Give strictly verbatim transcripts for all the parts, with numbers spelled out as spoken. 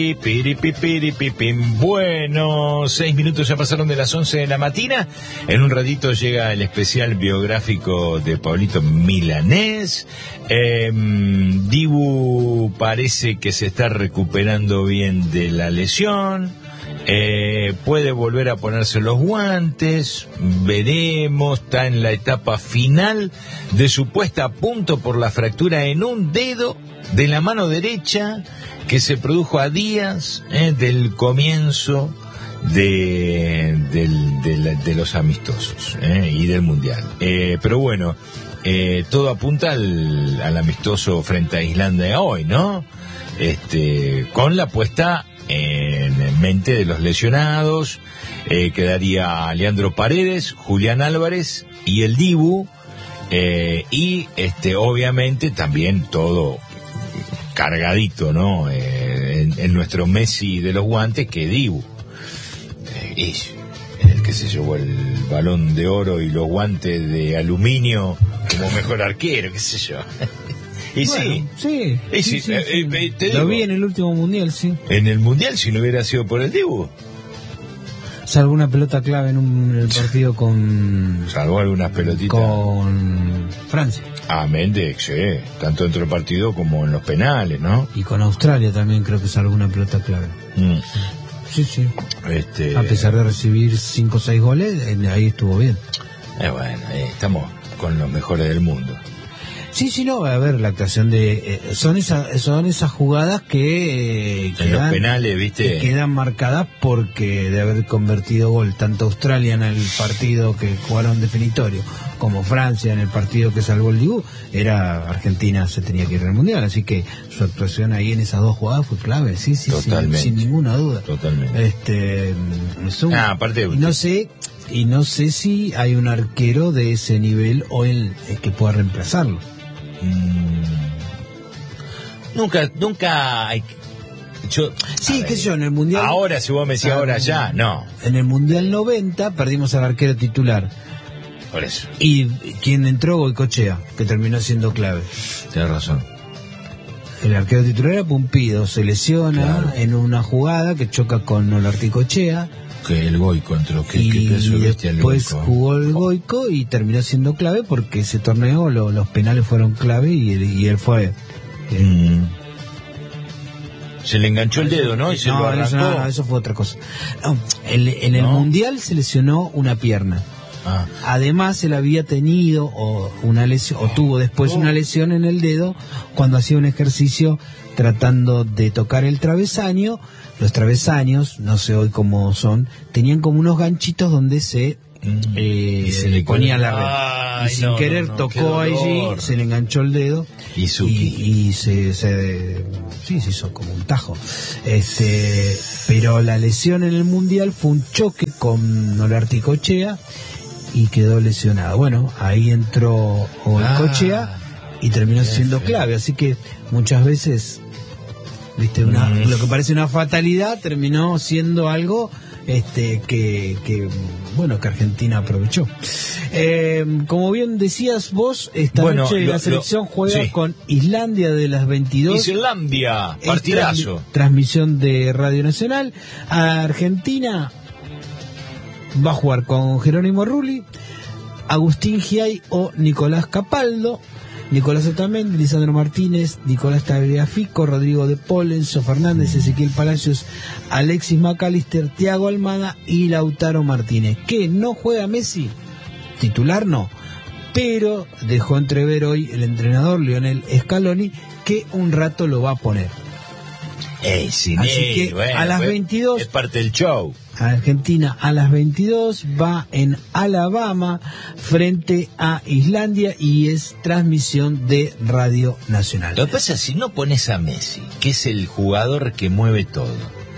Bueno, seis minutos ya pasaron de las once de la mañana. En un ratito llega el especial biográfico de Pablito Milanés. Eh, Dibu parece que se está recuperando bien de la lesión. Eh, puede volver a ponerse los guantes. Veremos. Está en la etapa final de su puesta a punto por la fractura en un dedo de la mano derecha, que se produjo a días eh, del comienzo de, del, de, la, de los amistosos eh, y del Mundial. Eh, pero bueno, eh, todo apunta al, al amistoso frente a Islandia hoy, ¿no? Este, con la puesta en mente de los lesionados, eh, quedaría Leandro Paredes, Julián Álvarez y el Dibu, eh, y este, obviamente también todo cargadito, ¿no? Eh, en, en nuestro Messi de los guantes, que Dibu. Eh, es el que se llevó el balón de oro y los guantes de aluminio como mejor arquero, qué sé yo. Y bueno, sí, sí, y sí, sí, sí, eh, sí. Eh, te lo digo, vi en el último mundial, sí. En el mundial, si no hubiera sido por el Dibu. Salvo una pelota clave en, un, en el partido con... Salvó algunas pelotitas. Con Francia. Ah, Méndez, sí, tanto dentro del partido como en los penales, ¿no? Y con Australia también creo que salvó una pelota clave. Mm. Sí, sí. Este... A pesar de recibir cinco o seis goles, ahí estuvo bien. Eh, bueno, eh, estamos con los mejores del mundo. Sí, sí, no, a ver, la actuación de... Eh, son, esa, son esas jugadas que... Eh, en quedan, los penales, ¿viste? Que quedan marcadas porque de haber convertido gol tanto Australia en el partido que jugaron definitorio como Francia en el partido que salvó el Dibu, era Argentina se tenía que ir al Mundial, así que su actuación ahí en esas dos jugadas fue clave, sí, sí, totalmente, sin, sin ninguna duda. Totalmente. Este, es un, ah, aparte... y no sé... Y no sé si hay un arquero de ese nivel o el, el que pueda reemplazarlo. Mm. Nunca, nunca hay... Yo, sí, qué sé yo, en el Mundial... Ahora, si vos me decís ahora ya, no. En el Mundial noventa perdimos al arquero titular. Por eso. Y quien entró, Goicoechea, que terminó siendo clave. Tienes razón. El arquero titular era Pumpido, se lesiona claro. en una jugada que choca con Olarticoechea. Que el Goico entró, que, y que peso bestia el después Goico. Jugó el Goico y terminó siendo clave porque ese torneo lo, los penales fueron clave y, y él fue... Mm. Se le enganchó el dedo, ¿no? Y se no, lo arrancó. Eso, no, no, eso fue otra cosa. No, el, en el ¿No? Mundial se lesionó una pierna. Ah. Además, él había tenido o una lesión, o tuvo después oh. una lesión en el dedo cuando hacía un ejercicio tratando de tocar el travesaño. Los travesaños, no sé hoy cómo son, tenían como unos ganchitos donde se, mm. eh, y se le ponía la red. Ay, y sin no, querer no, no, tocó allí, se le enganchó el dedo y, y, y se, se, sí, se hizo como un tajo. Este, pero la lesión en el Mundial fue un choque con Olarticoechea y quedó lesionado. Bueno, ahí entró Olarticoechea ah, y terminó siendo fe. clave, así que muchas veces... Viste, una, mm. lo que parece una fatalidad terminó siendo algo este que, que bueno que Argentina aprovechó. Eh, como bien decías vos, esta bueno, noche lo, la selección lo, juega sí. con Islandia de las veintidós. Islandia, partidazo. Tra- transmisión de Radio Nacional. A Argentina va a jugar con Jerónimo Rulli, Agustín Giay o Nicolás Capaldo. Nicolás Otamendi, Lisandro Martínez, Nicolás Tagliafico, Rodrigo de Paul, Enzo Fernández, Ezequiel Palacios, Alexis McAllister, Thiago Almada y Lautaro Martínez. ¿Qué? ¿No juega Messi? Titular no. Pero dejó entrever hoy el entrenador Lionel Scaloni que un rato lo va a poner. Ey, sin Así él, que bueno, a las pues, veintidós... Es parte del show. Argentina a las veintidós va en Alabama frente a Islandia y es transmisión de Radio Nacional. Lo que pasa es si no pones a Messi, que es el jugador que mueve todo,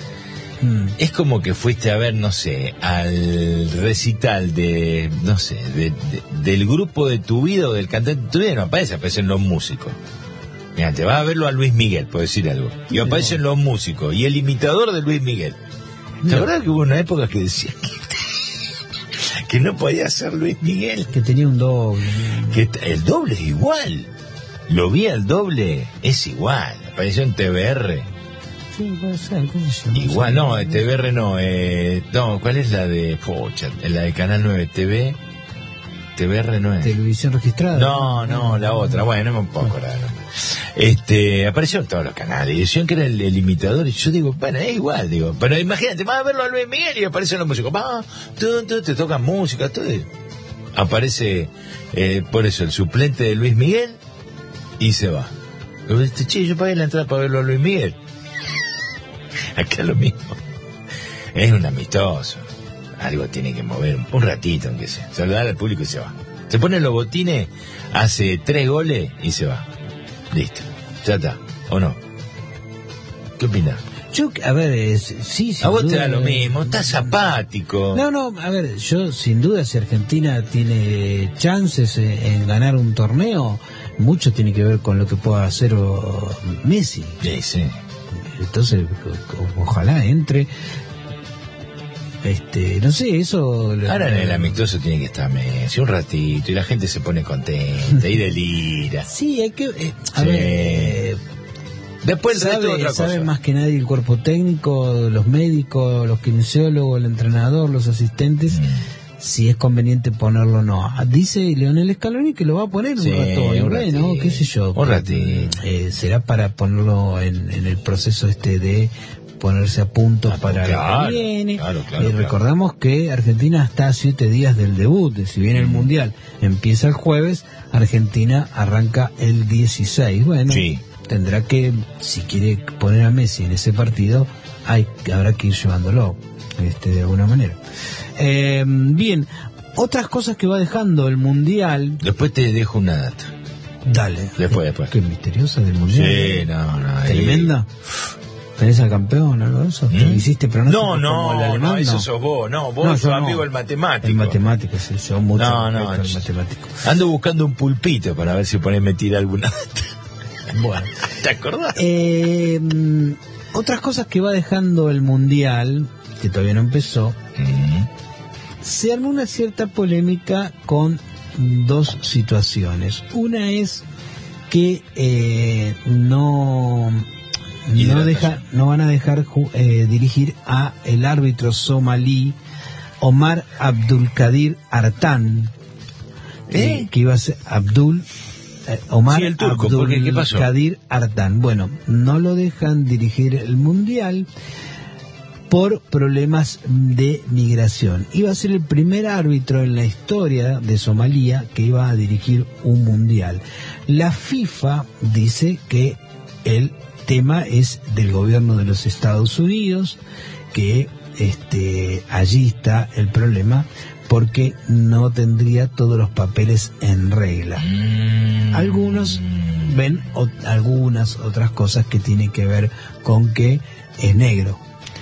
mm. es como que fuiste a ver, no sé, al recital de, no sé, de, de, del grupo de tu vida o del cantante de tu vida, no aparece, aparecen los músicos. Mira, te vas a verlo a Luis Miguel, por decir algo, y aparecen no. los músicos y el imitador de Luis Miguel. ¿La verdad que hubo una época que decía que, que no podía ser Luis Miguel? Que tenía un doble. Que el doble es igual. Lo vi al doble, es igual. Apareció en T V R. Sí, puede ser, qué sé yo. Igual, no, de T V R no, eh, no, ¿cuál es la de, pocha, la de Canal nueve T V? T V R no es. Televisión registrada. No, no, la otra, bueno, no me puedo acordar. Este, apareció en todos los canales, y decían que era el, el imitador, y yo digo, bueno, es igual, digo, pero imagínate, vas a verlo a Luis Miguel y aparecen los músicos, va, tú, tú, te tocan música, todo, y aparece, eh, por eso, el suplente de Luis Miguel, y se va. Y dice, che, yo pagué la entrada para verlo a Luis Miguel. Acá lo mismo. Es un amistoso. Algo tiene que mover un ratito, aunque sea. Saludar al público y se va. Se pone los botines, hace tres goles y se va. Listo. Ya está. ¿O no? ¿Qué opinas? Yo, a ver, es, sí, sin a vos duda, te da lo mismo. Estás apático. No, no, a ver, yo sin duda si Argentina tiene chances en, en ganar un torneo, mucho tiene que ver con lo que pueda hacer o, Messi. Sí, sí. Entonces, o, ojalá entre. Este, no sé, eso... Ahora en el amistoso tiene que estar Messi un ratito y la gente se pone contenta y delira. Sí, hay que... Eh, a sí. ver... Eh, Después el resto sabe, otra cosa. sabe más que nadie el cuerpo técnico, los médicos, los kinesiólogos, el entrenador, los asistentes, mm. si es conveniente ponerlo o no. Dice Leonel Scaloni que lo va a poner sí, un rato, y bueno, qué sé yo. Un ratito. Eh, será para ponerlo en, en el proceso este de ponerse a punto ah, para claro, lo que viene. Claro, claro, y claro. recordamos que Argentina está a siete días del debut. Si bien el Mundial empieza el jueves, Argentina arranca el dieciséis. Bueno, sí. Tendrá que, si quiere poner a Messi en ese partido, hay habrá que ir llevándolo, este, de alguna manera. Eh, bien, otras cosas que va dejando el Mundial. Después te dejo una data. Dale. Después, después. Qué misteriosa del Mundial. Sí, no, no. Tremenda. ¿Tenés al campeón o algo de eso? ¿Mm? ¿Hiciste pronóstico? No, no, como el alemán? no, eso no. sos vos. No, vos no, sos no. amigo el matemático. El matemático, sí, yo mucho. No, no, el matemático. Ando buscando un pulpito para ver si ponés me tira alguna data. Bueno. ¿Te acordás? Eh, otras cosas que va dejando el Mundial, que todavía no empezó, mm. se armó una cierta polémica con dos situaciones. Una es que eh, no no deja no van a dejar eh, dirigir a el árbitro somalí Omar Abdulkadir Artan, ¿Eh? eh, que iba a ser Abdul Eh, Omar sí, el turco, Abdul porque, ¿qué pasó? Kadir Artan. Bueno, no lo dejan dirigir el Mundial por problemas de migración. Iba a ser el primer árbitro en la historia de Somalia que iba a dirigir un Mundial. La FIFA dice que el tema es del gobierno de los Estados Unidos, que este allí está el problema, porque no tendría todos los papeles en regla. Mm. Algunos ven o, algunas otras cosas que tienen que ver con que es negro.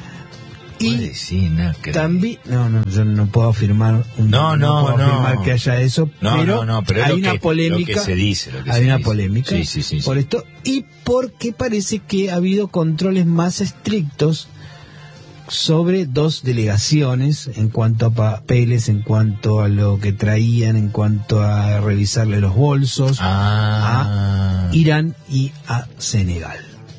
Y decir, no, también, no, no, yo no puedo afirmar, un, no, no, no puedo no. afirmar que haya eso, no, pero, no, no, pero hay lo una que, polémica, lo que se dice, lo que hay se una dice. polémica sí, sí, sí, por sí. esto, y porque parece que ha habido controles más estrictos sobre dos delegaciones en cuanto a papeles, en cuanto a lo que traían, en cuanto a revisarle los bolsos, ah. a Irán y a Senegal.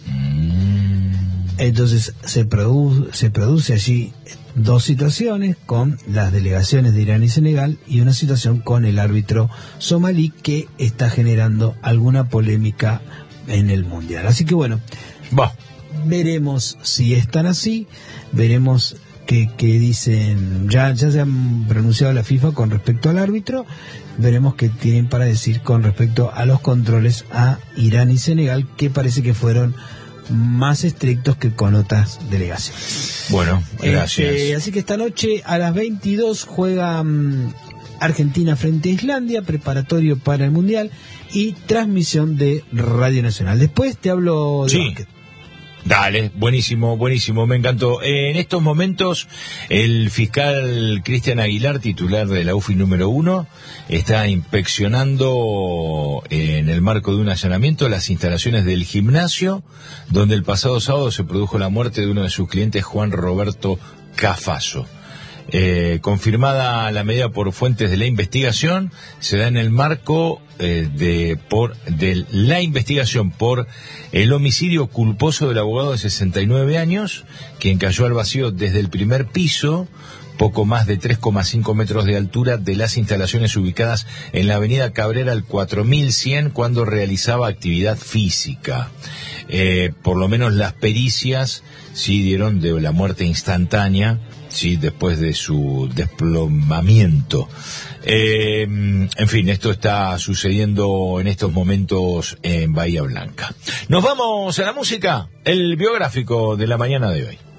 Mm. Entonces se produce, se produce allí dos situaciones con las delegaciones de Irán y Senegal y una situación con el árbitro somalí que está generando alguna polémica en el Mundial. Así que bueno, bah. veremos si están así, veremos qué, qué dicen, ya, ya se han pronunciado la FIFA con respecto al árbitro, veremos qué tienen para decir con respecto a los controles a Irán y Senegal, que parece que fueron más estrictos que con otras delegaciones. Bueno, gracias. Este, así que esta noche a las veintidós juega um, Argentina frente a Islandia, preparatorio para el Mundial y transmisión de Radio Nacional. Después te hablo de sí. básquet. Dale, buenísimo, buenísimo, me encantó. Eh, en estos momentos, el fiscal Cristian Aguilar, titular de la U F I número uno, está inspeccionando eh, en el marco de un allanamiento las instalaciones del gimnasio, donde el pasado sábado se produjo la muerte de uno de sus clientes, Juan Roberto Cafaso. Eh, confirmada la medida por fuentes de la investigación, se da en el marco eh, de, por, de la investigación por el homicidio culposo del abogado de sesenta y nueve años, quien cayó al vacío desde el primer piso, poco más de tres coma cinco metros de altura, de las instalaciones ubicadas en la avenida Cabrera al cuatro mil cien, cuando realizaba actividad física. Eh, por lo menos las pericias sí dieron de la muerte instantánea, sí, después de su desplomamiento. Eh, en fin, esto está sucediendo en estos momentos en Bahía Blanca. Nos vamos a la música, el biográfico de la mañana de hoy.